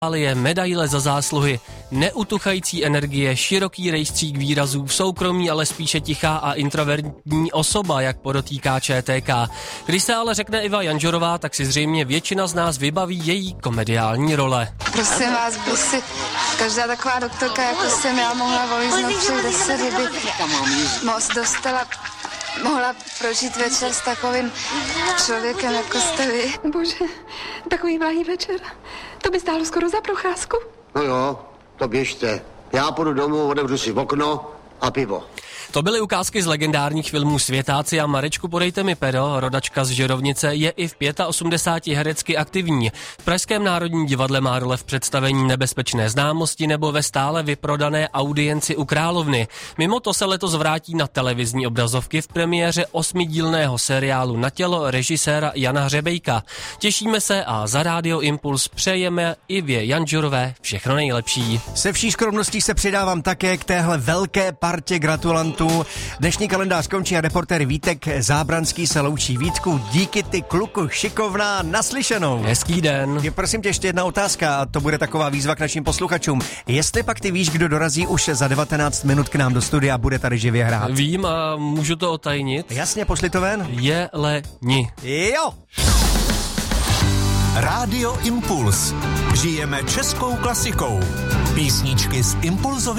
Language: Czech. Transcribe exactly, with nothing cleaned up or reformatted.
je medaile za zásluhy, neutuchající energie, široký rejstřík výrazů, v soukromí ale spíše tichá a introvertní osoba, jak podotýká ČTK. Když se ale řekne Iva Janžorová, tak si zřejmě většina z nás vybaví její komediální role. Prosím vás, by si každá taková doktorka, jako jsem já, mohla volíznout všech deset, kdyby moc dostala, mohla prožít večer s takovým člověkem, jako jste vy. Bože, takový vlahý večer, to by stálo skoro za procházku. No jo, to běžte. Já půjdu domů, otevřu si okno a pivo. To byly ukázky z legendárních filmů Světáci a Marečku, podejte mi pero, rodačka z Žirovnice, je i v osmdesáti pěti herecky aktivní. V Pražském národním divadle má role v představení Nebezpečné známosti nebo ve stále vyprodané Audienci u Královny. Mimo to se letos vrátí na televizní obrazovky v premiéře osmidílného seriálu Na tělo režiséra Jana Hřebejka. Těšíme se a za Rádio Impuls přejeme Ivě Janžorové všechno nejlepší. Se vší skromností se přidávám také k téhle velké partě gratulantů. Dnešní kalendář končí a reportér Vítek Zábranský se loučí. Vítku, díky ty, kluku, šikovná, naslyšenou. Hezký den. Je, prosím tě, ještě jedna otázka a to bude taková výzva k našim posluchačům. Jestli pak ty víš, kdo dorazí už za devatenáct minut k nám do studia a bude tady živě hrát? Vím a můžu to otajnit? Jasně, pošli to ven. Jeleni. Jo! Rádio Impuls. Žijeme českou klasikou. Písničky z Impulzových